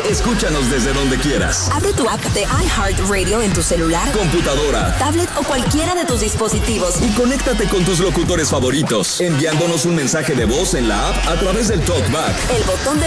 Escúchanos desde donde quieras. Abre tu app de iHeartRadio en tu celular, computadora, tablet o cualquiera de tus dispositivos y conéctate con tus locutores favoritos, enviándonos un mensaje de voz en la app a través del TalkBack. El botón de